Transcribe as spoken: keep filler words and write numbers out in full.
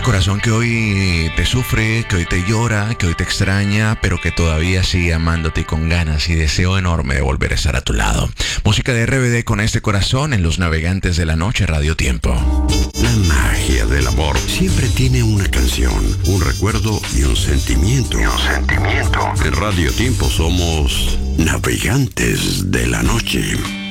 corazón que hoy te sufre, que hoy te llora, que hoy te extraña, pero que todavía sigue amándote y con ganas y deseo enorme de volver a estar a tu lado. Música de R B D con este corazón en Los Navegantes de la Noche, Radio Tiempo. La magia del amor siempre tiene una canción, un recuerdo y un sentimiento. Y un sentimiento. En Radio Tiempo somos Navegantes de la Noche.